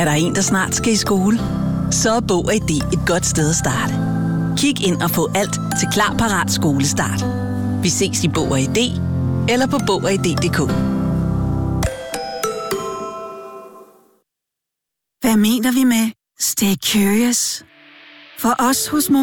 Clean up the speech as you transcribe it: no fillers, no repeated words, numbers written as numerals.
Er der en, der snart skal i skole? Så er Bog og ID et godt sted at starte. Kig ind og få alt til Klar, Parat skolestart. Vi ses i Bog og ID eller på bogogid.dk. Hvad mener vi med stay curious? For os hos